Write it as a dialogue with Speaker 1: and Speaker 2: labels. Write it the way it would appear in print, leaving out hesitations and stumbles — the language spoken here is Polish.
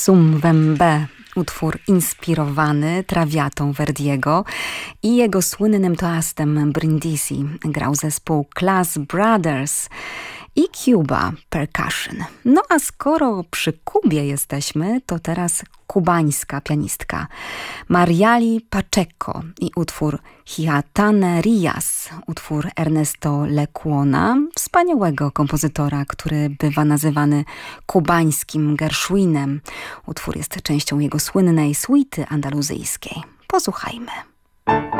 Speaker 1: Nessun Vembè, utwór inspirowany Traviatą Verdiego i jego słynnym toastem Brindisi grał zespół Class Brothers i Cuba Percussion. No a skoro przy Kubie jesteśmy, to teraz kubańska pianistka Mariali Pacheco i utwór Hiatanerías, utwór Ernesto Lecuona, wspaniałego kompozytora, który bywa nazywany kubańskim Gershwinem. Utwór jest częścią jego słynnej suity andaluzyjskiej. Posłuchajmy.